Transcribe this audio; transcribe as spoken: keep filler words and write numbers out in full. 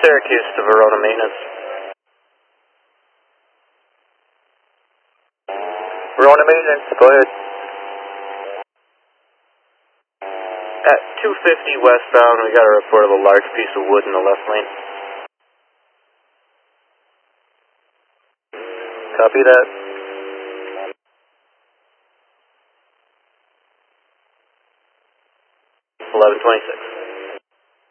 Syracuse to Verona maintenance. Verona maintenance, go ahead. At two fifty westbound, we got a report of a large piece of wood in the left lane. Copy that. eleven twenty-six.